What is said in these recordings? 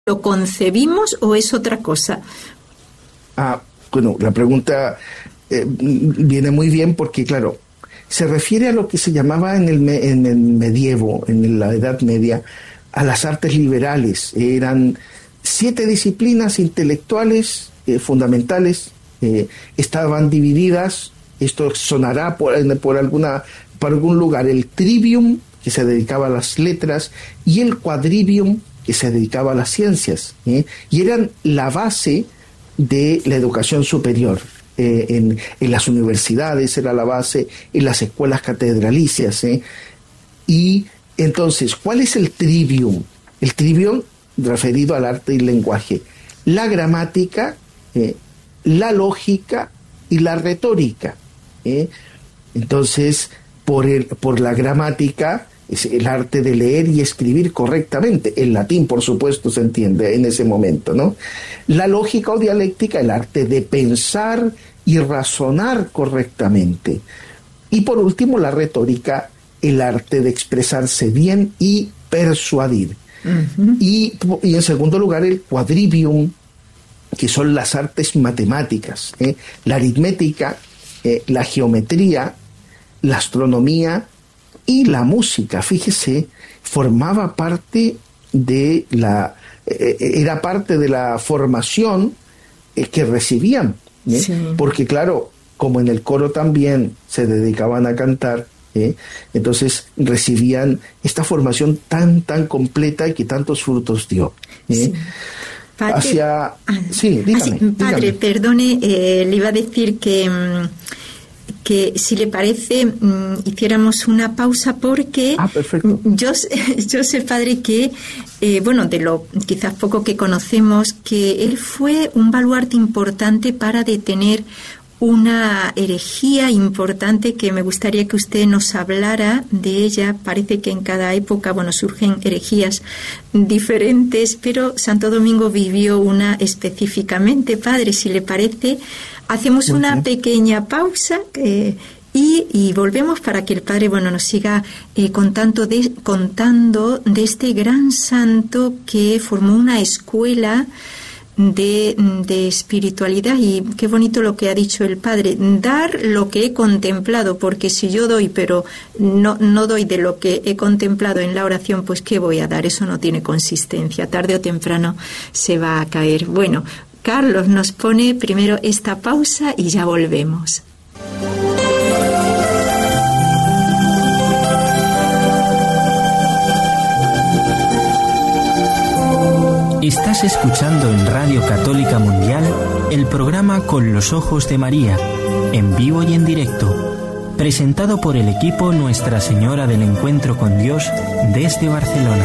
¿Lo concebimos o es otra cosa? Bueno, la pregunta viene muy bien porque, claro, se refiere a lo que se llamaba en el medievo, en la Edad Media, a las artes liberales. Eran 7 disciplinas intelectuales fundamentales, estaban divididas. Esto sonará por algún lugar: el trivium, que se dedicaba a las letras, y el quadrivium, que se dedicaba a las ciencias, y eran la base de la educación superior. En las universidades era la base, en las escuelas catedralicias. Y entonces, ¿cuál es el trivium? El trivium referido al arte y lenguaje: la gramática, la lógica y la retórica. Entonces, por la gramática es el arte de leer y escribir correctamente. El latín, por supuesto, se entiende en ese momento, ¿no? La lógica o dialéctica, el arte de pensar y razonar correctamente. Y por último, la retórica, el arte de expresarse bien y persuadir. Uh-huh. Y en segundo lugar, el quadrivium, que son las artes matemáticas, la aritmética, la geometría, la astronomía y la música. Fíjese, formaba parte de era parte de la formación que recibían, sí. Porque claro, como en el coro también se dedicaban a cantar, entonces recibían esta formación tan completa y que tantos frutos dio. Sí. Padre, sí, dígame. Padre, perdone, le iba a decir que si le parece hiciéramos una pausa porque yo sé, padre, que de lo quizás poco que conocemos, que él fue un baluarte importante para detener una herejía importante que me gustaría que usted nos hablara de ella. Parece que en cada época, surgen herejías diferentes, pero Santo Domingo vivió una específicamente. Padre, si le parece, hacemos una pequeña pausa y volvemos para que el Padre nos siga contando de este gran santo que formó una escuela de espiritualidad. Y qué bonito lo que ha dicho el Padre: dar lo que he contemplado, porque si yo doy pero no doy de lo que he contemplado en la oración, pues ¿qué voy a dar? Eso no tiene consistencia, tarde o temprano se va a caer. Bueno, Carlos nos pone primero esta pausa y ya volvemos. Estás escuchando en Radio Católica Mundial el programa Con los Ojos de María, en vivo y en directo, presentado por el equipo Nuestra Señora del Encuentro con Dios desde Barcelona.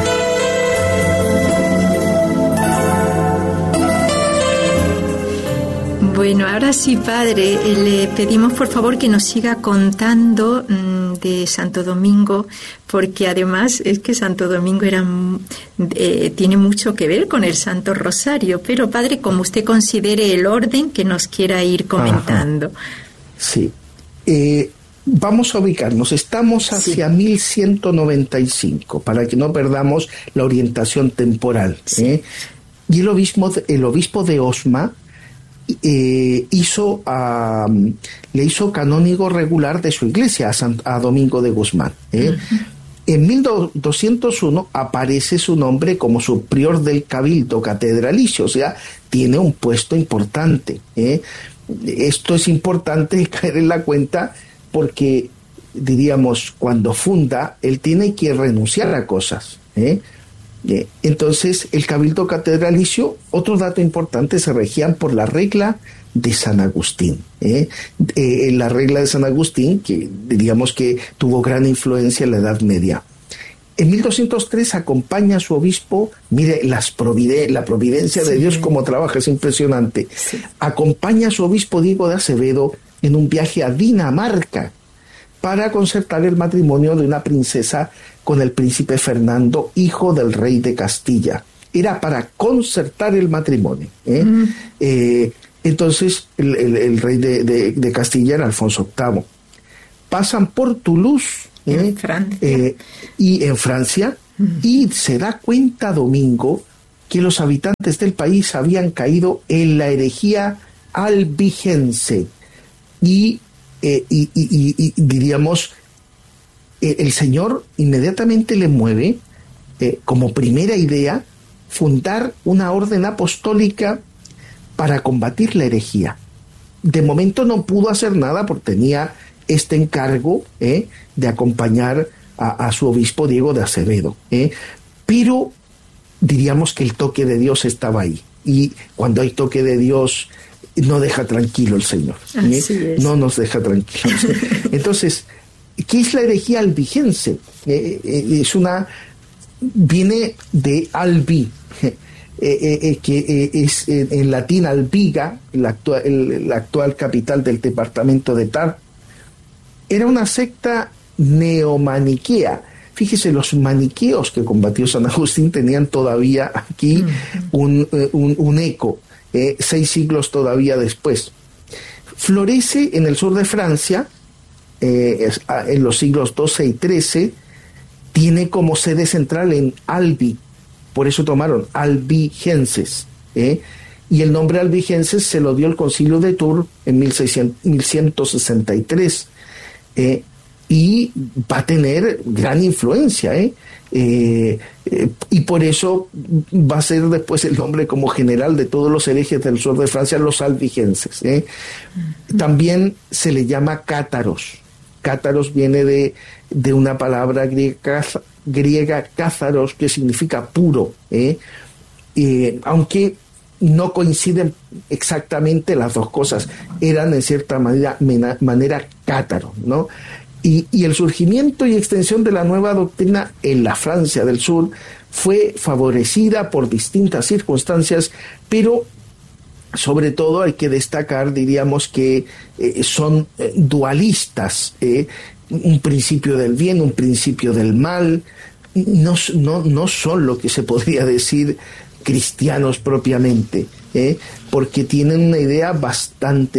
Bueno, ahora sí, Padre, le pedimos por favor que nos siga contando de Santo Domingo, porque además es que Santo Domingo tiene mucho que ver con el Santo Rosario, pero Padre, como usted considere el orden que nos quiera ir comentando. Sí, vamos a ubicarnos, estamos hacia 1195, para que no perdamos la orientación temporal. Sí. Y el obispo de Osma le hizo canónigo regular de su iglesia a Domingo de Guzmán. Uh-huh. En 1201 aparece su nombre como su prior del cabildo catedralicio, o sea, tiene un puesto importante. Esto es importante caer en la cuenta porque, diríamos, cuando funda, él tiene que renunciar a cosas. Entonces, el cabildo catedralicio, otro dato importante, se regían por la regla de San Agustín. La regla de San Agustín, que diríamos que tuvo gran influencia en la Edad Media. En 1203 acompaña a su obispo, mire la providencia de Dios cómo trabaja, es impresionante. Sí. Acompaña a su obispo Diego de Acevedo en un viaje a Dinamarca para concertar el matrimonio de una princesa con el príncipe Fernando, hijo del rey de Castilla. Era para concertar el matrimonio. Entonces, el rey de Castilla era Alfonso VIII. Pasan por Toulouse, en Francia. y en Francia, y se da cuenta Domingo que los habitantes del país habían caído en la herejía albigense y diríamos, el Señor inmediatamente le mueve como primera idea fundar una orden apostólica para combatir la herejía. De momento no pudo hacer nada porque tenía este encargo de acompañar a su obispo Diego de Acevedo, pero diríamos que el toque de Dios estaba ahí, y cuando hay toque de Dios no deja tranquilo el Señor, no nos deja tranquilos. Entonces, ¿qué es la herejía albigense? Viene de albi, que es en latín Albiga, la actual capital del departamento de Tar. Era una secta neomaniquea. Fíjese, los maniqueos que combatió San Agustín tenían todavía aquí un eco, 6 siglos todavía después. Florece en el sur de Francia, en los siglos XII y XIII, tiene como sede central en Albi, por eso tomaron albigenses, y el nombre albigenses se lo dio el Concilio de Tours en 1163, y va a tener gran influencia, y por eso va a ser después el nombre como general de todos los herejes del sur de Francia, los albigenses. También se le llama cátaros. Cátaros viene de una palabra griega cázaros, que significa puro, aunque no coinciden exactamente las dos cosas, eran en cierta manera cátaros, ¿no? Y el surgimiento y extensión de la nueva doctrina en la Francia del Sur fue favorecida por distintas circunstancias, pero sobre todo hay que destacar, diríamos, que son dualistas, un principio del bien, un principio del mal. No son lo que se podría decir cristianos propiamente, porque tienen una idea bastante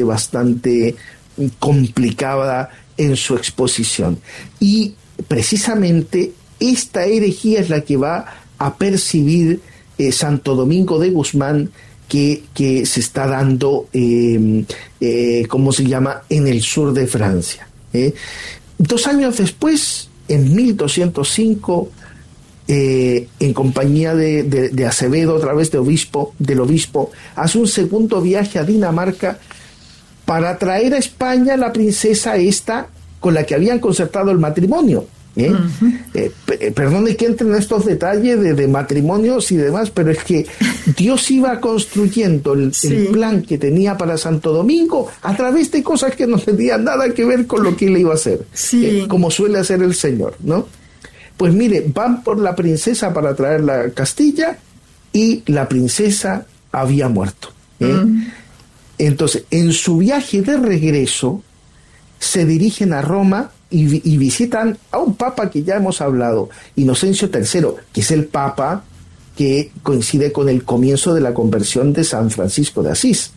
complicada en su exposición. Y precisamente esta herejía es la que va a percibir Santo Domingo de Guzmán, que se está dando, ¿cómo se llama?, en el sur de Francia. 2 años después, en 1205, en compañía de Acevedo, otra vez del obispo, hace un segundo viaje a Dinamarca para traer a España la princesa esta con la que habían concertado el matrimonio. Perdone que entren en estos detalles de matrimonios y demás, pero es que Dios iba construyendo el plan que tenía para Santo Domingo a través de cosas que no tenían nada que ver con lo que él iba a hacer, como suele hacer el Señor, ¿no? Pues mire, van por la princesa para traerla a Castilla y la princesa había muerto. Entonces, en su viaje de regreso, se dirigen a Roma y visitan a un papa que ya hemos hablado, Inocencio III, que es el papa que coincide con el comienzo de la conversión de San Francisco de Asís.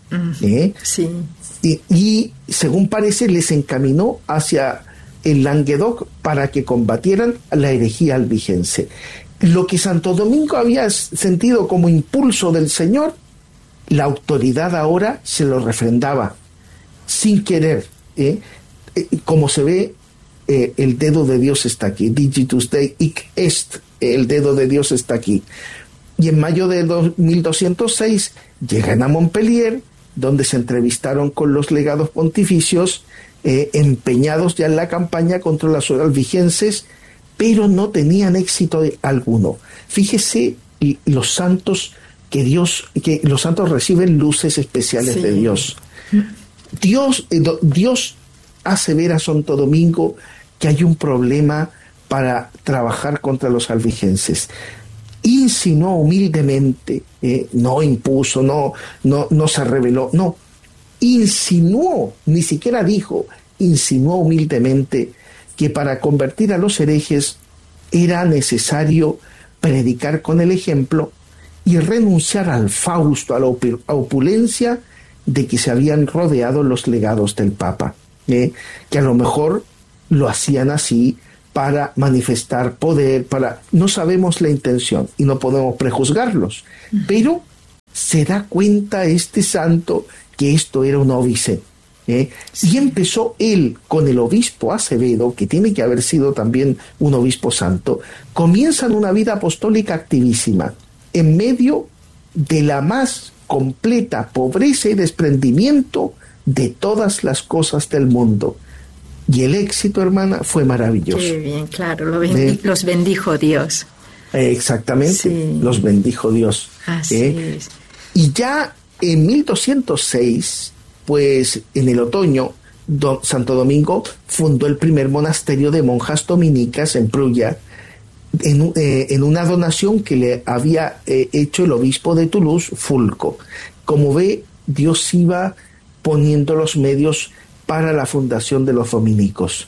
Y según parece, les encaminó hacia el Languedoc para que combatieran la herejía albigense. Lo que Santo Domingo había sentido como impulso del Señor, la autoridad ahora se lo refrendaba sin querer. Como se ve, el dedo de Dios está aquí. Digitus Dei hic est, el dedo de Dios está aquí. Y en mayo de 1206 llegan a Montpellier, donde se entrevistaron con los legados pontificios, empeñados ya en la campaña contra los albigenses, pero no tenían éxito alguno. Fíjese los santos que los santos reciben luces especiales de Dios. Dios hace ver a Santo Domingo que hay un problema para trabajar contra los albigenses. Insinuó humildemente, no impuso, no se reveló, no, insinuó, ni siquiera dijo, insinuó humildemente que para convertir a los herejes era necesario predicar con el ejemplo y renunciar al fausto, a la opulencia de que se habían rodeado los legados del Papa, que a lo mejor lo hacían así para manifestar poder, no sabemos la intención y no podemos prejuzgarlos, pero se da cuenta este santo que esto era un óbice. Y empezó él con el obispo Acevedo, que tiene que haber sido también un obispo santo, comienzan una vida apostólica activísima, en medio de la más completa pobreza y desprendimiento de todas las cosas del mundo. Y el éxito, hermana, fue maravilloso. Qué bien, claro, los bendijo Dios. Exactamente, sí. Los bendijo Dios. Así es. Y ya en 1206, pues en el otoño, Santo Domingo fundó el primer monasterio de monjas dominicas en Prulla, en una donación que le había hecho el obispo de Toulouse, Fulco. Como ve, Dios iba poniendo los medios para la fundación de los dominicos.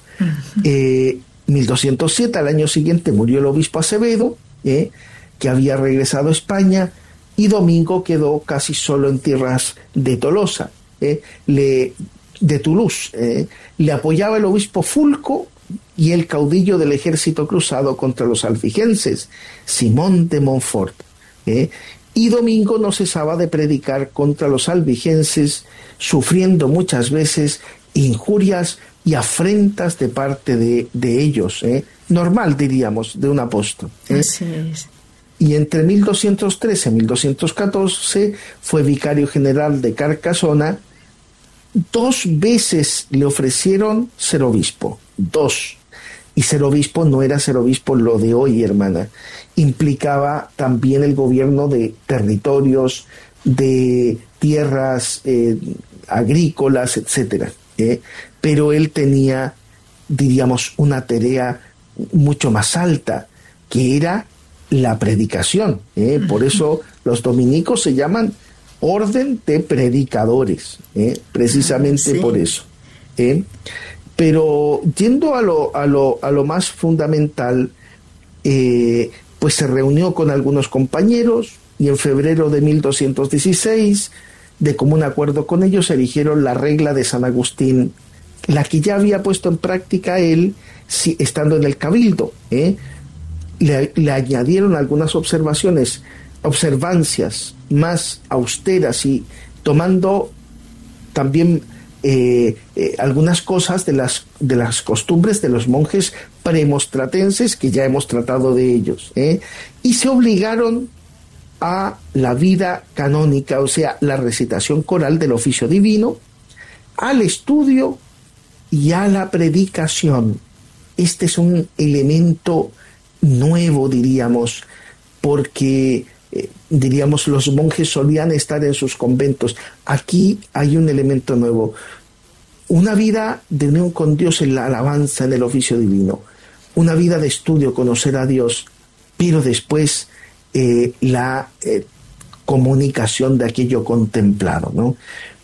1207, al año siguiente, murió el obispo Acevedo, que había regresado a España, y Domingo quedó casi solo en tierras de Tolosa, de Toulouse. Le apoyaba el obispo Fulco y el caudillo del ejército cruzado contra los albigenses, Simón de Montfort. Y Domingo no cesaba de predicar contra los albigenses, sufriendo muchas veces injurias y afrentas de parte de ellos. Normal, diríamos, de un apóstol. Así es. Y entre 1213 y 1214 fue vicario general de Carcasona. 2 veces le ofrecieron ser obispo, 2. Y ser obispo no era ser obispo lo de hoy, hermana. Implicaba también el gobierno de territorios, de tierras agrícolas, etcétera. Pero él tenía, diríamos, una tarea mucho más alta, que era la predicación. Por eso los dominicos se llaman orden de predicadores, precisamente por eso. Pero yendo a lo más fundamental, pues se reunió con algunos compañeros y en febrero de 1216, de común acuerdo con ellos, eligieron la regla de San Agustín, la que ya había puesto en práctica él estando en el cabildo. Le añadieron algunas observancias más austeras y tomando también algunas cosas de las costumbres de los monjes premostratenses, que ya hemos tratado de ellos, y se obligaron a la vida canónica, o sea, la recitación coral del oficio divino, al estudio y a la predicación. Este es un elemento nuevo, diríamos, porque diríamos, los monjes solían estar en sus conventos. Aquí hay un elemento nuevo, una vida de unión con Dios en la alabanza, en el oficio divino, una vida de estudio, conocer a Dios, pero después la comunicación de aquello contemplado, ¿no?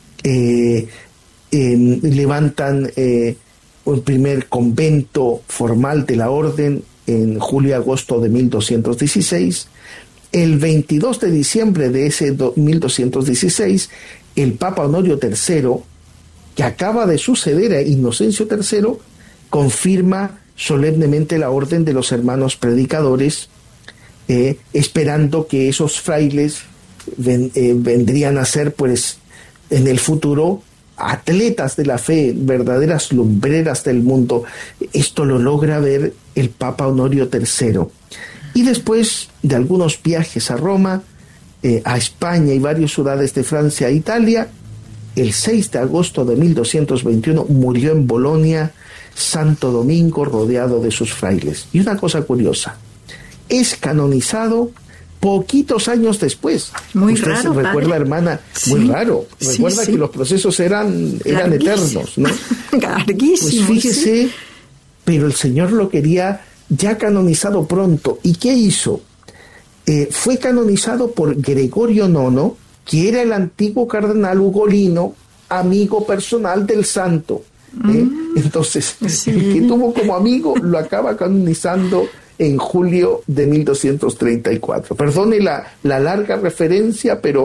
Levantan un primer convento formal de la orden en julio-agosto de 1216. El 22 de diciembre de ese 1216, el Papa Honorio III, que acaba de suceder a Inocencio III, confirma solemnemente la orden de los hermanos predicadores, esperando que esos frailes vendrían a ser, pues, en el futuro atletas de la fe, verdaderas lumbreras del mundo. Esto lo logra ver el Papa Honorio III. Y después de algunos viajes a Roma, a España y varias ciudades de Francia e Italia, el 6 de agosto de 1221 murió en Bolonia Santo Domingo, rodeado de sus frailes. Y una cosa curiosa, es canonizado poquitos años después. Muy Usted raro, se recuerda, padre. hermana, Sí. muy raro. Sí, Recuerda sí. que los procesos eran eternos, ¿no? Larguísimo. Pues fíjese, sí. pero el Señor lo quería ya canonizado pronto. ¿Y qué hizo? Fue canonizado por Gregorio IX, que era el antiguo cardenal ugolino, amigo personal del santo. Entonces, sí. el que tuvo como amigo lo acaba canonizando en julio de 1234. Perdone la larga referencia, pero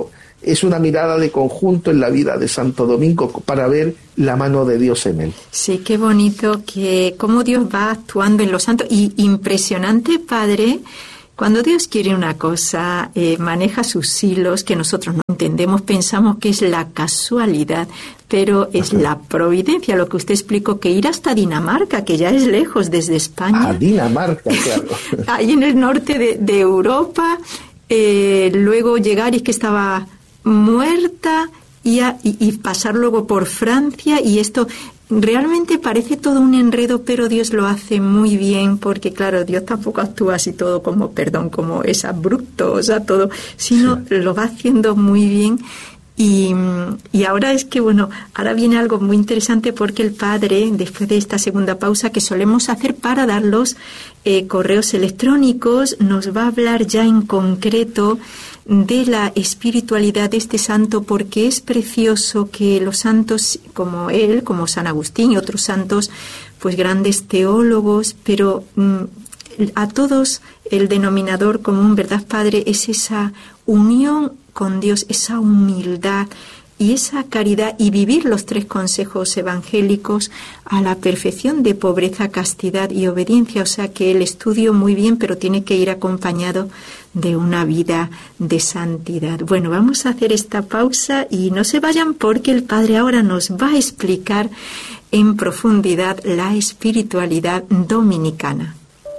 es una mirada de conjunto en la vida de Santo Domingo para ver la mano de Dios en él. Sí, qué bonito que cómo Dios va actuando en los santos. Y impresionante, Padre, cuando Dios quiere una cosa, maneja sus hilos que nosotros no entendemos, pensamos que es la casualidad, pero es la providencia. Lo que usted explicó, que ir hasta Dinamarca, que ya es lejos desde España. A Dinamarca, claro. Ahí en el norte de Europa, luego llegar y que estaba muerta y pasar luego por Francia, y esto realmente parece todo un enredo, pero Dios lo hace muy bien, porque claro, Dios tampoco actúa así todo como es abrupto, o sea, todo, sino lo va haciendo muy bien. Y ahora es que, bueno, ahora viene algo muy interesante, porque el Padre, después de esta segunda pausa que solemos hacer para dar los correos electrónicos, nos va a hablar ya en concreto de la espiritualidad de este santo, porque es precioso que los santos como él, como San Agustín y otros santos, pues grandes teólogos, pero a todos el denominador común, ¿verdad, Padre?, es esa unión con Dios, esa humildad y esa caridad, y vivir los 3 consejos evangélicos a la perfección de pobreza, castidad y obediencia. O sea que el estudio muy bien, pero tiene que ir acompañado de una vida de santidad. Bueno, vamos a hacer esta pausa y no se vayan, porque el Padre ahora nos va a explicar en profundidad la espiritualidad dominicana.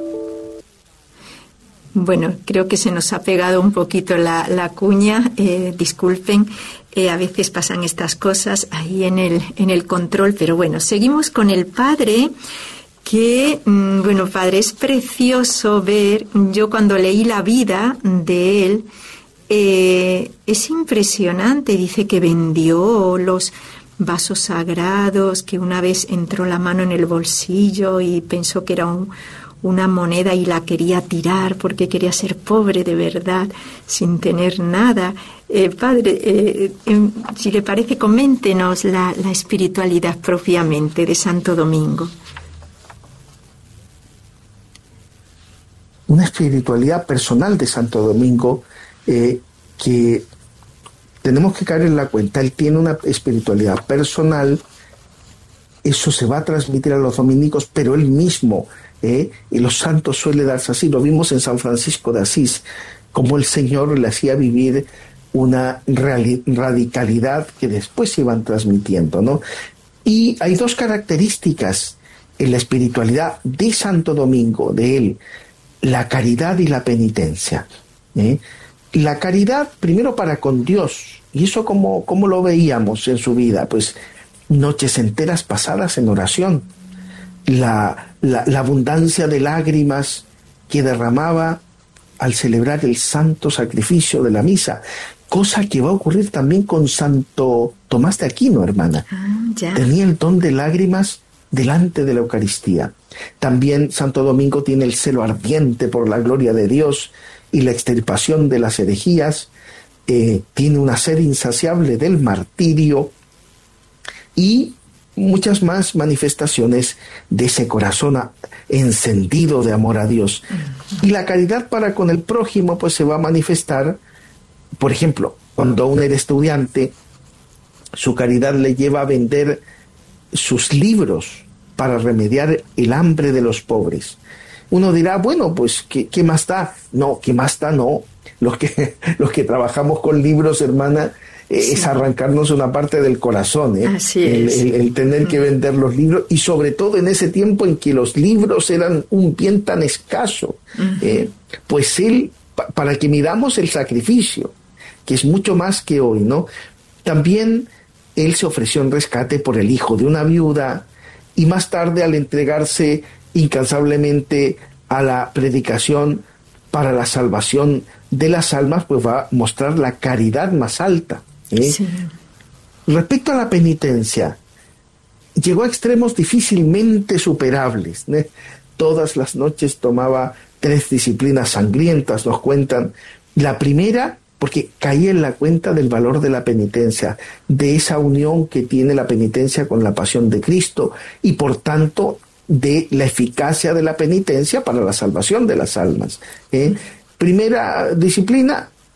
Bueno, creo que se nos ha pegado un poquito la cuña, disculpen, a veces pasan estas cosas ahí en el control, pero bueno, seguimos con el Padre, que, bueno, Padre, es precioso ver, yo cuando leí la vida de él, es impresionante, dice que vendió los vasos sagrados, que una vez entró la mano en el bolsillo y pensó que era una moneda y la quería tirar porque quería ser pobre de verdad, sin tener nada. Padre, si le parece, coméntenos la espiritualidad propiamente de Santo Domingo. Una espiritualidad personal de Santo Domingo que tenemos que caer en la cuenta. Él tiene una espiritualidad personal, eso se va a transmitir a los dominicos, pero él mismo, y los santos suele darse así. Lo vimos en San Francisco de Asís, como el Señor le hacía vivir una radicalidad que después se iban transmitiendo, ¿no? Y hay 2 características en la espiritualidad de Santo Domingo, de él: la caridad y la penitencia. La caridad, primero, para con Dios, y eso como lo veíamos en su vida, pues noches enteras pasadas en oración, la abundancia de lágrimas que derramaba al celebrar el santo sacrificio de la misa, cosa que va a ocurrir también con Santo Tomás de Aquino, hermana. Tenía el don de lágrimas delante de la Eucaristía. También Santo Domingo tiene el celo ardiente por la gloria de Dios y la extirpación de las herejías, tiene una sed insaciable del martirio y muchas más manifestaciones de ese corazón encendido de amor a Dios. Y la caridad para con el prójimo pues se va a manifestar, por ejemplo, cuando uno era estudiante, su caridad le lleva a vender sus libros para remediar el hambre de los pobres. Uno dirá, bueno, pues, ¿qué más da? No, ¿qué más da? No. Los que trabajamos con libros, hermana, es arrancarnos una parte del corazón, Así es. El tener que vender los libros, y sobre todo en ese tiempo en que los libros eran un bien tan escaso, pues él, para que midamos el sacrificio, que es mucho más que hoy, ¿no? También él se ofreció en rescate por el hijo de una viuda, y más tarde, al entregarse incansablemente a la predicación para la salvación de las almas, pues va a mostrar la caridad más alta. Sí. Respecto a la penitencia, llegó a extremos difícilmente superables. Todas las noches tomaba 3 disciplinas sangrientas, nos cuentan. La primera, porque caía en la cuenta del valor de la penitencia, de esa unión que tiene la penitencia con la pasión de Cristo, y por tanto de la eficacia de la penitencia para la salvación de las almas. Primera disciplina,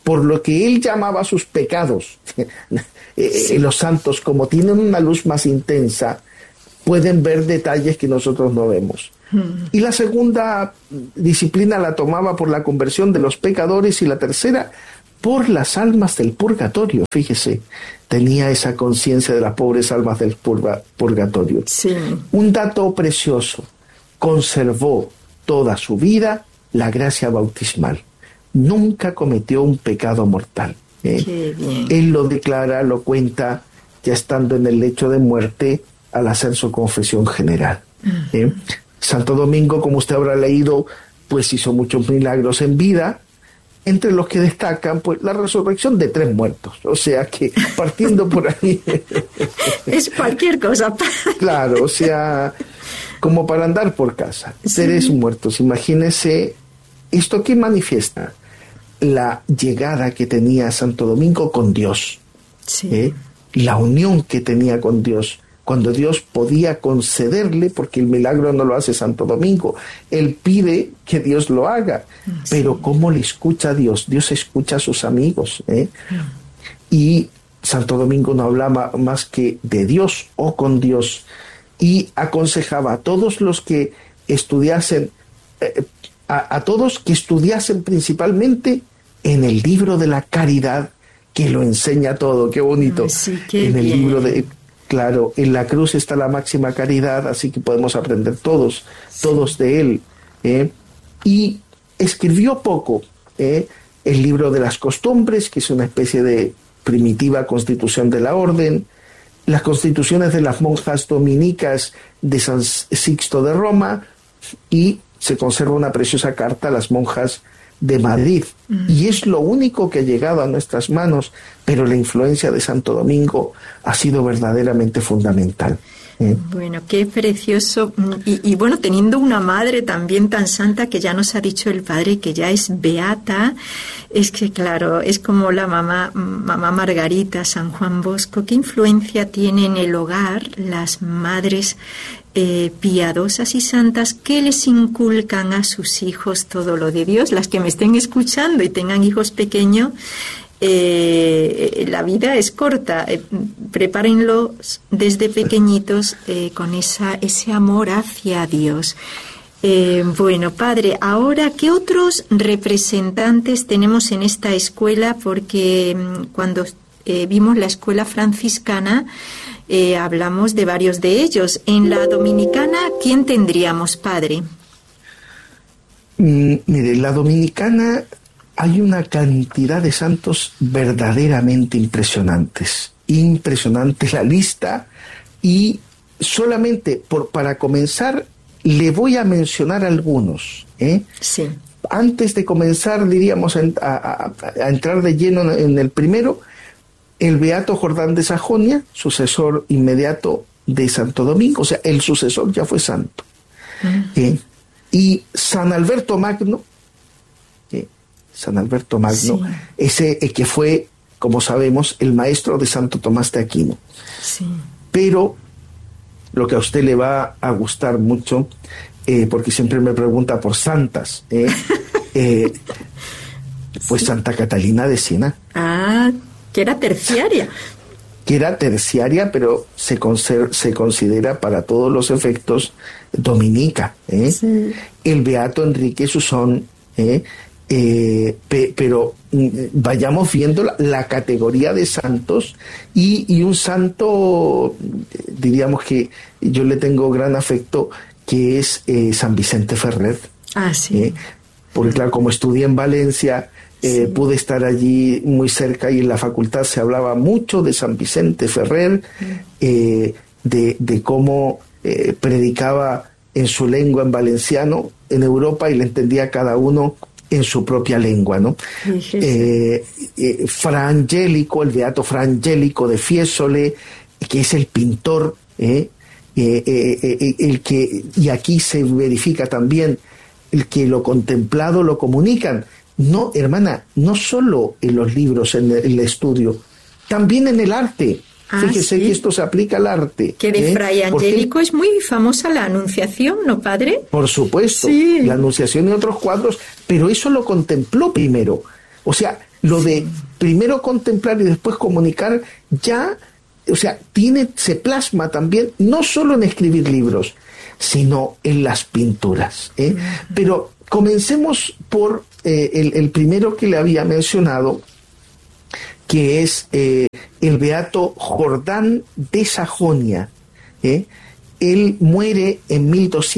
por lo que él llamaba sus pecados. Los santos, como tienen una luz más intensa, pueden ver detalles que nosotros no vemos. Y la segunda disciplina la tomaba por la conversión de los pecadores, y la tercera por las almas del purgatorio. Fíjese, tenía esa conciencia de las pobres almas del purgatorio. Sí. Un dato precioso: conservó toda su vida la gracia bautismal. Nunca cometió un pecado mortal. Qué bien. Él lo declara, lo cuenta, ya estando en el lecho de muerte, al hacer su confesión general. Santo Domingo, como usted habrá leído, pues hizo muchos milagros en vida, entre los que destacan pues la resurrección de 3 muertos. O sea que, partiendo por ahí... Es cualquier cosa. Claro, o sea, como para andar por casa. Sí. 3 muertos. Imagínese, ¿esto qué manifiesta? La llegada que tenía Santo Domingo con Dios. Sí. La unión que tenía con Dios, cuando Dios podía concederle, porque el milagro no lo hace Santo Domingo, él pide que Dios lo haga, sí. Pero ¿cómo le escucha a Dios? Dios escucha a sus amigos, Y Santo Domingo no hablaba más que de Dios o con Dios, y aconsejaba a todos los que estudiasen, a todos que estudiasen principalmente en el libro de la caridad, que lo enseña todo. Qué bonito. Sí, qué en el bien. libro de... Claro, en la cruz está la máxima caridad, así que podemos aprender todos de él. Y escribió poco, el libro de las costumbres, que es una especie de primitiva constitución de la orden, las constituciones de las monjas dominicas de San Sixto de Roma, y se conserva una preciosa carta a las monjas de Madrid, y es lo único que ha llegado a nuestras manos, pero la influencia de Santo Domingo ha sido verdaderamente fundamental. Bueno, qué precioso. Y bueno, teniendo una madre también tan santa, que ya nos ha dicho el padre que ya es beata, es que claro, es como la mamá Margarita, San Juan Bosco. ¿Qué influencia tiene en el hogar las madres piadosas y santas que les inculcan a sus hijos todo lo de Dios? Las que me estén escuchando y tengan hijos pequeños, la vida es corta, prepárenlos desde pequeñitos con ese amor hacia Dios. Bueno, padre, ahora, ¿qué otros representantes tenemos en esta escuela? Porque cuando vimos la escuela franciscana, hablamos de varios de ellos. En la dominicana, ¿quién tendríamos, padre? Mire, la dominicana hay una cantidad de santos verdaderamente impresionantes. Impresionante la lista, y solamente para comenzar le voy a mencionar algunos. Sí. Antes de comenzar, diríamos, a entrar de lleno en el primero, el beato Jordán de Sajonia, sucesor inmediato de Santo Domingo, o sea, el sucesor ya fue santo. Y San Alberto Magno, sí. Ese que fue, como sabemos, el maestro de Santo Tomás de Aquino. Sí. Pero lo que a usted le va a gustar mucho, porque siempre me pregunta por santas, pues sí. Santa Catalina de Siena. Que era terciaria. Pero se considera para todos los efectos dominica. Sí. El beato Enrique Susón, pero vayamos viendo la categoría de santos, y un santo, diríamos que yo le tengo gran afecto, que es San Vicente Ferrer. Sí. Porque claro, como estudié en Valencia, sí. Pude estar allí muy cerca, y en la facultad se hablaba mucho de San Vicente Ferrer, de cómo predicaba en su lengua, en valenciano, en Europa, y le entendía a cada uno en su propia lengua, ¿no? Fra Angelico, el beato Fra Angelico de Fiesole, que es el pintor, el que, y aquí se verifica también, el que lo contemplado lo comunican. No, hermana, no solo en los libros, en el estudio, también en el arte. Fíjese, ¿sí? Que esto se aplica al arte. Que de Fray Angélico es muy famosa la Anunciación, ¿no, padre? Por supuesto, sí. La Anunciación y otros cuadros, pero eso lo contempló primero. O sea, Lo de primero contemplar y después comunicar ya, o sea, se plasma también no solo en escribir libros, sino en las pinturas. Pero comencemos por el primero que le había mencionado, que es el beato Jordán de Sajonia. Él muere en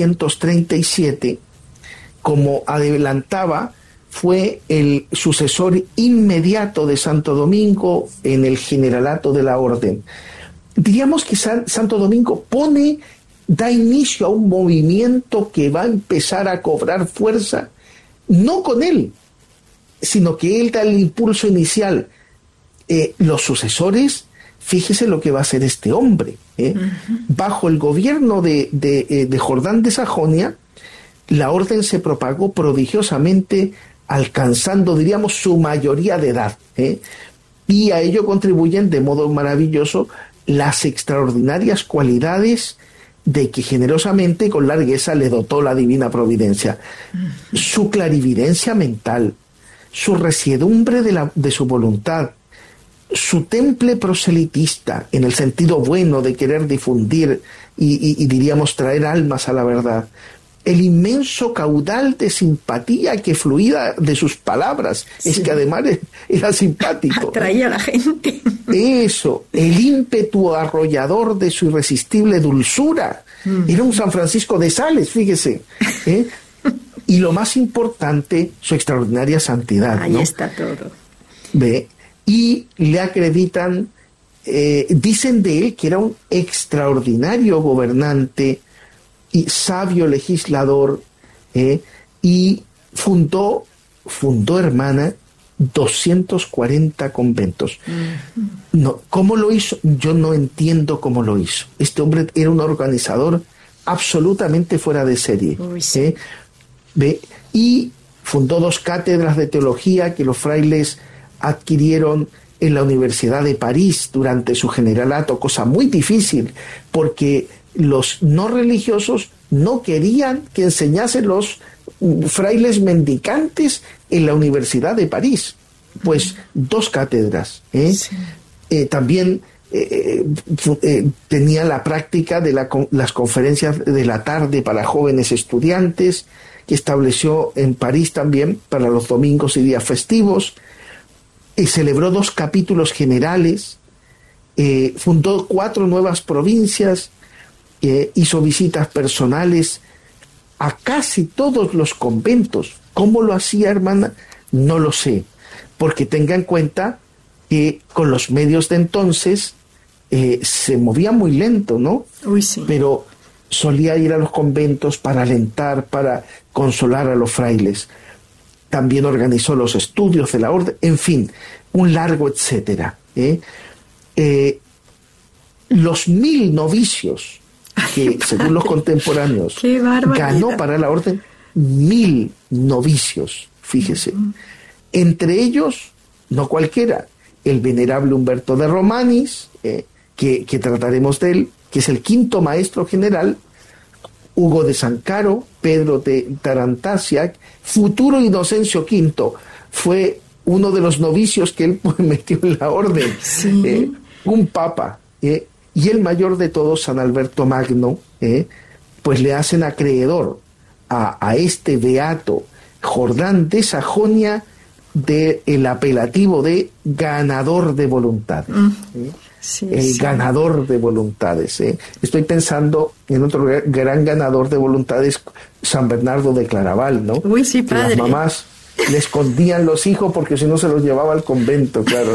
1237, como adelantaba, fue el sucesor inmediato de Santo Domingo en el generalato de la orden. Diríamos que Santo Domingo da inicio a un movimiento que va a empezar a cobrar fuerza, no con él, sino que él da el impulso inicial. Los sucesores, fíjese lo que va a hacer este hombre. Bajo el gobierno de Jordán de Sajonia, la orden se propagó prodigiosamente, alcanzando, diríamos, su mayoría de edad. Y a ello contribuyen de modo maravilloso las extraordinarias cualidades de que generosamente y con largueza le dotó la divina providencia. Su clarividencia mental, su resiedumbre de su voluntad, su temple proselitista, en el sentido bueno de querer difundir y diríamos traer almas a la verdad, el inmenso caudal de simpatía que fluía de sus palabras, sí. Es que además era simpático. Atraía a la gente. Eso, el ímpetu arrollador de su irresistible dulzura. Era un San Francisco de Sales, fíjese. Y lo más importante, su extraordinaria santidad. Ahí ¿no? está todo. ¿Ve? Y le acreditan, dicen de él que era un extraordinario gobernante y sabio legislador, y fundó, hermana, 240 conventos. No, ¿cómo lo hizo? Yo no entiendo cómo lo hizo. Este hombre era un organizador absolutamente fuera de serie. Uy, sí. ¿Ve? Y fundó 2 cátedras de teología que los frailes adquirieron en la Universidad de París durante su generalato, cosa muy difícil, porque los no religiosos no querían que enseñasen los frailes mendicantes en la Universidad de París. Pues 2 cátedras. Sí. También tenía la práctica de las conferencias de la tarde para jóvenes estudiantes, que estableció en París también para los domingos y días festivos. Celebró 2 capítulos generales, fundó 4 nuevas provincias, hizo visitas personales a casi todos los conventos. ¿Cómo lo hacía, hermana? No lo sé, porque tenga en cuenta que con los medios de entonces se movía muy lento, ¿no? Uy, sí. Pero solía ir a los conventos para alentar, para consolar a los frailes. También organizó los estudios de la orden, en fin, un largo etcétera. Los 1000 novicios que, según los contemporáneos, ganó para la orden, 1000 novicios, fíjese. Entre ellos, no cualquiera, el venerable Humberto de Romanis, que trataremos de él, que es el 5º maestro general, Hugo de Sancaro, Pedro de Tarantasiac, futuro Inocencio V, fue uno de los novicios que él metió en la orden, sí. Un papa, y el mayor de todos, San Alberto Magno, pues le hacen acreedor a este beato Jordán de Sajonia del apelativo de ganador de voluntades. Sí, el ganador de voluntades. Estoy pensando en otro gran ganador de voluntades, San Bernardo de Claraval, ¿no? Uy, sí, padre. Que las mamás le escondían los hijos porque si no se los llevaba al convento, claro.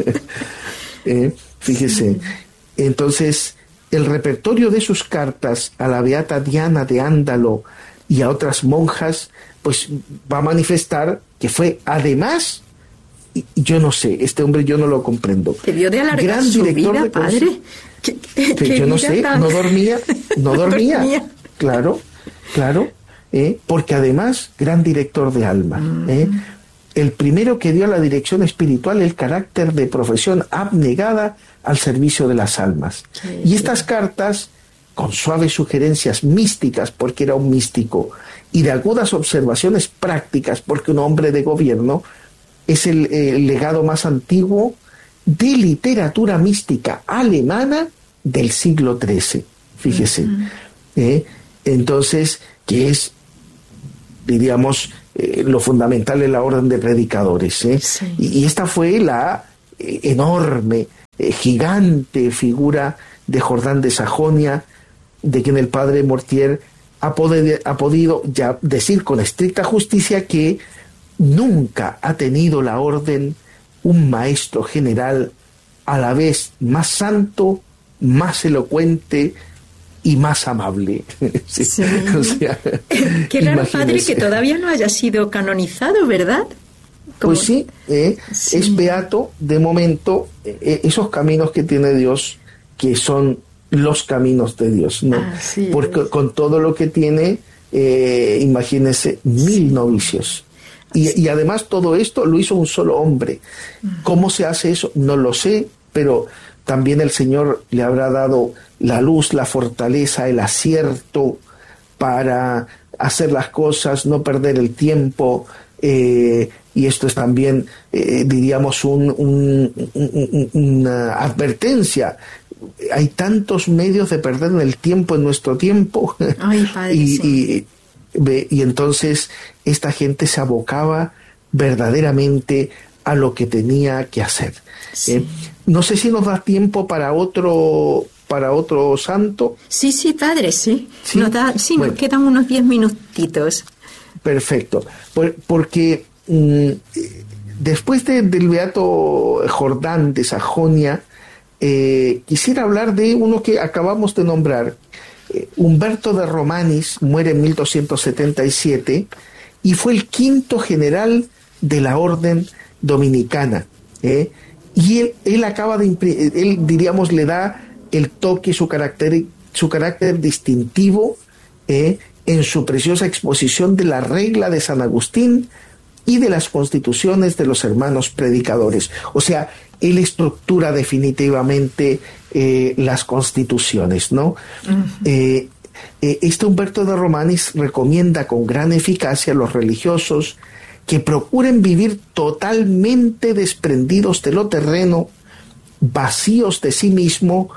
Fíjese. Sí. Entonces, el repertorio de sus cartas a la beata Diana de Ándalo y a otras monjas, pues va a manifestar que fue, además, yo no sé, este hombre yo no lo comprendo. ¿Te dio de alargar gran su director vida, de padre? ¿Qué yo no sé, no dormía. Claro, porque además, gran director de alma. El primero que dio a la dirección espiritual el carácter de profesión abnegada al servicio de las almas. Y estas cartas, con suaves sugerencias místicas, porque era un místico, y de agudas observaciones prácticas, porque un hombre de gobierno, es el legado más antiguo de literatura mística alemana del siglo XIII, fíjese. Entonces, que es, diríamos, lo fundamental en la orden de predicadores. Sí. Y esta fue la enorme, gigante figura de Jordán de Sajonia, de quien el padre Mortier ha podido ya decir con estricta justicia que nunca ha tenido la orden un maestro general a la vez más santo, más elocuente y más amable. Sí. O sea, qué raro, padre, que todavía no haya sido canonizado, ¿verdad? Pues sí, es beato de momento, esos caminos que tiene Dios, que son los caminos de Dios, ¿no? Porque con todo lo que tiene, imagínense, 1000 novicios. Y además todo esto lo hizo un solo hombre. ¿Cómo se hace eso? No lo sé, pero también el Señor le habrá dado la luz, la fortaleza, el acierto para hacer las cosas, no perder el tiempo, y esto es también, diríamos, una advertencia. Hay tantos medios de perder el tiempo en nuestro tiempo. Ay, padre, y entonces esta gente se abocaba verdaderamente a lo que tenía que hacer. Sí. No sé si nos da tiempo para otro santo. Sí, padre, sí. Nos quedan unos 10 minutitos. Perfecto. Porque después del beato Jordán de Sajonia, quisiera hablar de uno que acabamos de nombrar. Humberto de Romanis muere en 1277 y fue el 5º general de la orden dominicana. Y él acaba él, diríamos, le da el toque, su carácter distintivo en su preciosa exposición de la regla de San Agustín y de las constituciones de los hermanos predicadores. O sea, él estructura definitivamente las constituciones, ¿no? Uh-huh. Este Humberto de Romanis recomienda con gran eficacia a los religiosos que procuren vivir totalmente desprendidos de lo terreno, vacíos de sí mismos.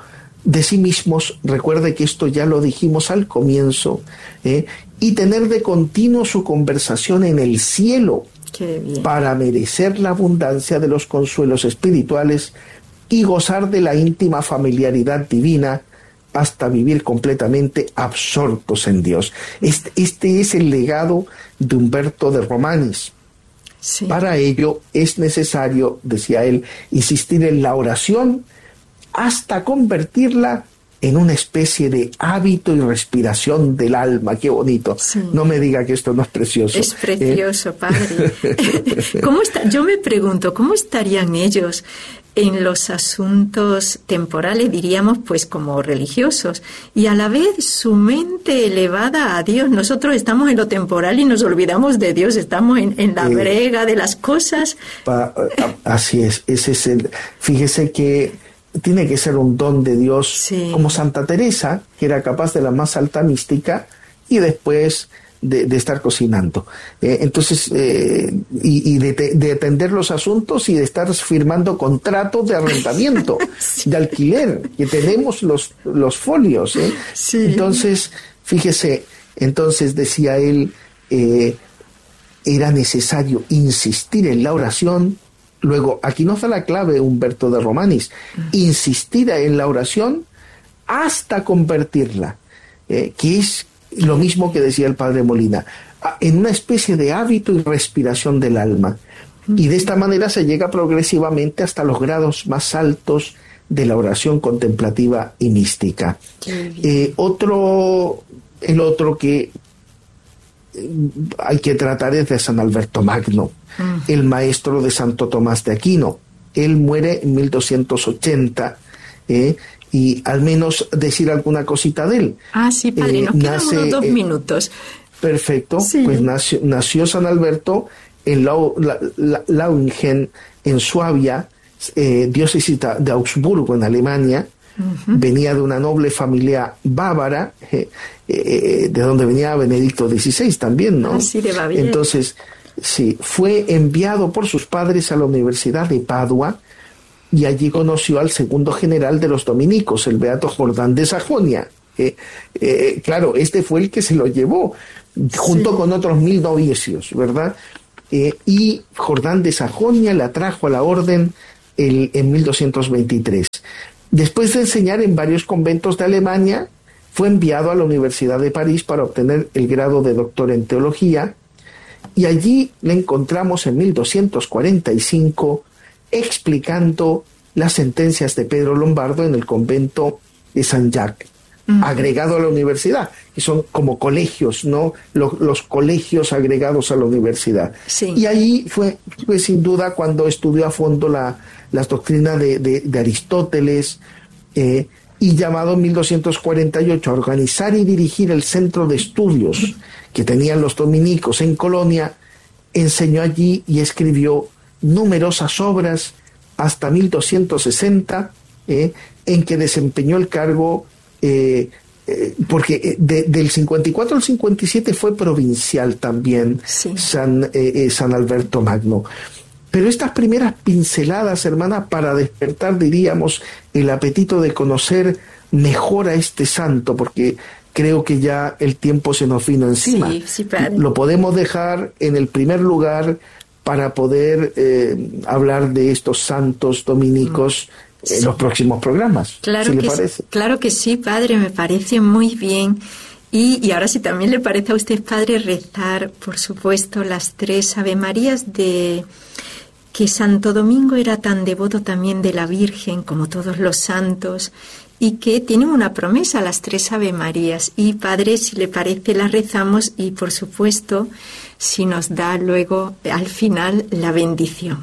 Recuerde que esto ya lo dijimos al comienzo, y tener de continuo su conversación en el cielo para merecer la abundancia de los consuelos espirituales y gozar de la íntima familiaridad divina hasta vivir completamente absortos en Dios. Este es el legado de Humberto de Romanis. Sí. Para ello es necesario, decía él, insistir en la oración hasta convertirla en una especie de hábito y respiración del alma. ¡Qué bonito! Sí. No me diga que esto no es precioso. Es precioso, padre. Yo me pregunto, ¿cómo estarían ellos en los asuntos temporales, diríamos, pues como religiosos, y a la vez su mente elevada a Dios? Nosotros estamos en lo temporal y nos olvidamos de Dios, estamos en la brega de las cosas. Así es, ese es fíjese que tiene que ser un don de Dios, sí, como Santa Teresa, que era capaz de la más alta mística y después de estar cocinando. Entonces, y de atender los asuntos y de estar firmando contratos de arrendamiento, sí, de alquiler, que tenemos los folios. Sí. Entonces, fíjese, decía él, era necesario insistir en la oración. Luego, aquí nos da la clave Humberto de Romanis, insistir en la oración hasta convertirla, que es lo mismo que decía el padre Molina, en una especie de hábito y respiración del alma. Y de esta manera se llega progresivamente hasta los grados más altos de la oración contemplativa y mística. El otro que hay que tratar es de San Alberto Magno, el maestro de Santo Tomás de Aquino. Él muere en 1280, y al menos decir alguna cosita de él. Sí, padre, nos quedan unos 2 minutos. Perfecto, sí. Pues nació San Alberto en Lauingen, en Suabia, diócesis de Augsburgo, en Alemania. Uh-huh. Venía de una noble familia bávara, de donde venía Benedicto XVI también, ¿no? Sí, de Baviera. Entonces, Sí, fue enviado por sus padres a la Universidad de Padua y allí conoció al segundo general de los dominicos, el beato Jordán de Sajonia. Claro, este fue el que se lo llevó, junto con otros 1000 novicios, ¿verdad? Y Jordán de Sajonia la trajo a la orden en 1223. Después de enseñar en varios conventos de Alemania, fue enviado a la Universidad de París para obtener el grado de doctor en teología, y allí le encontramos en 1245 explicando las sentencias de Pedro Lombardo en el convento de Saint-Jacques, agregado a la universidad, que son como colegios, ¿no? Los colegios agregados a la universidad. Sí. Y ahí fue sin duda cuando estudió a fondo las doctrinas de Aristóteles, y llamado en 1248 a organizar y dirigir el centro de estudios que tenían los dominicos en Colonia, enseñó allí y escribió numerosas obras hasta 1260, en que desempeñó el cargo, porque del 54 al 57 fue provincial también, sí. San Alberto Magno. Pero estas primeras pinceladas, hermana, para despertar, diríamos, el apetito de conocer mejor a este santo, porque creo que ya el tiempo se nos vino encima. Sí, padre. Lo podemos dejar en el primer lugar para poder hablar de estos santos dominicos en los próximos programas. Claro, ¿sí le parece? Claro que sí, padre, me parece muy bien. Y ahora sí también le parece a usted, padre, rezar, por supuesto, las 3 Ave Marías que Santo Domingo era tan devoto también de la Virgen como todos los santos, y que tienen una promesa, las 3 Ave Marías. Y padre, si le parece, las rezamos y por supuesto, si nos da luego al final la bendición.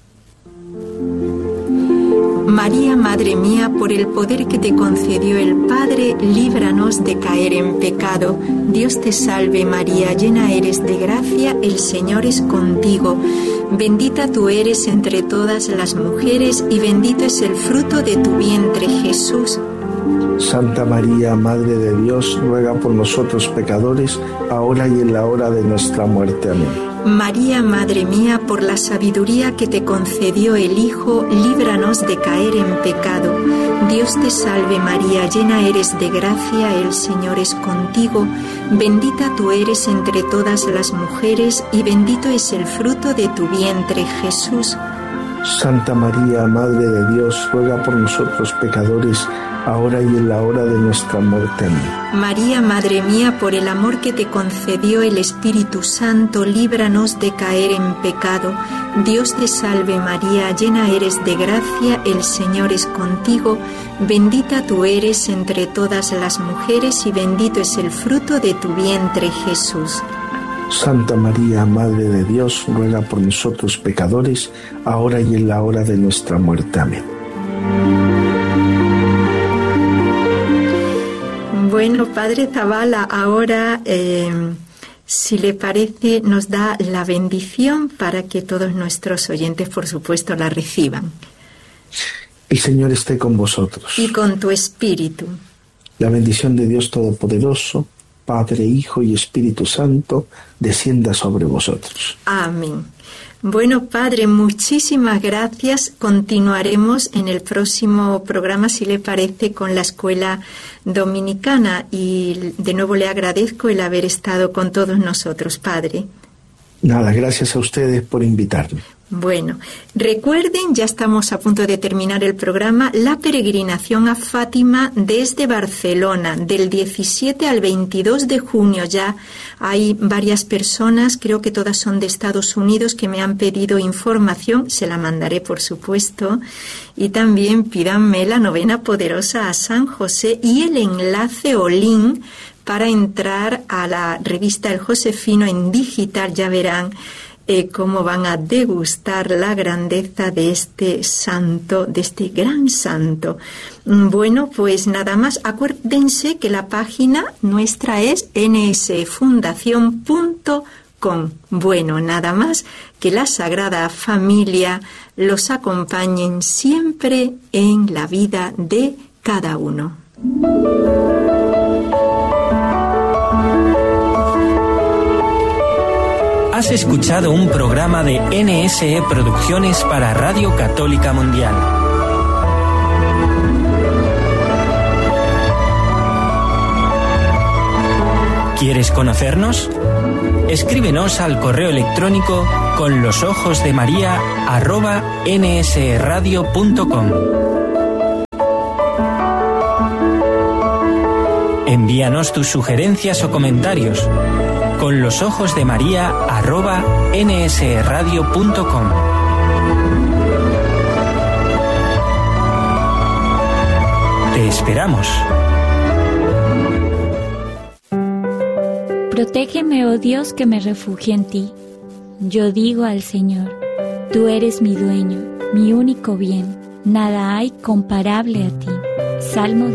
María, Madre mía, por el poder que te concedió el Padre, líbranos de caer en pecado. Dios te salve María, llena eres de gracia, el Señor es contigo. Bendita tú eres entre todas las mujeres y bendito es el fruto de tu vientre, Jesús. Santa María, Madre de Dios, ruega por nosotros pecadores, ahora y en la hora de nuestra muerte. Amén. María, Madre mía, por la sabiduría que te concedió el Hijo, líbranos de caer en pecado. Dios te salve María, llena eres de gracia, el Señor es contigo. Bendita tú eres entre todas las mujeres y bendito es el fruto de tu vientre, Jesús. Santa María, Madre de Dios, ruega por nosotros pecadores, ahora y en la hora de nuestra muerte. Amén. María, Madre mía, por el amor que te concedió el Espíritu Santo, líbranos de caer en pecado. Dios te salve María, llena eres de gracia, el Señor es contigo. Bendita tú eres entre todas las mujeres y bendito es el fruto de tu vientre, Jesús. Santa María, Madre de Dios, ruega por nosotros pecadores, ahora y en la hora de nuestra muerte. Amén. Bueno, Padre Zavala, ahora, si le parece, nos da la bendición para que todos nuestros oyentes, por supuesto, la reciban. El Señor esté con vosotros. Y con tu espíritu. La bendición de Dios Todopoderoso, Padre, Hijo y Espíritu Santo, descienda sobre vosotros. Amén. Bueno, Padre, muchísimas gracias. Continuaremos en el próximo programa, si le parece, con la Escuela Dominicana. Y de nuevo le agradezco el haber estado con todos nosotros, Padre. Nada, gracias a ustedes por invitarme. Bueno, recuerden, ya estamos a punto de terminar el programa, la peregrinación a Fátima desde Barcelona, del 17 al 22 de junio. Ya hay varias personas, creo que todas son de Estados Unidos, que me han pedido información, se la mandaré por supuesto, y también pídanme la novena poderosa a San José y el enlace o link para entrar a la revista El Josefino en digital. Ya verán cómo van a degustar la grandeza de este santo, de este gran santo. Bueno, pues nada más, acuérdense que la página nuestra es nsfundacion.com. Bueno, nada más, que la Sagrada Familia los acompañen siempre en la vida de cada uno. Has escuchado un programa de NSE Producciones para Radio Católica Mundial. ¿Quieres conocernos? Escríbenos al correo electrónico conlosojosdemaria@nsradio.com. Envíanos tus sugerencias o comentarios conlosojosdemaria@nsradio.com. Te esperamos. Protégeme, oh Dios, que me refugio en ti. Yo digo al Señor, tú eres mi dueño, mi único bien. Nada hay comparable a ti. Salmo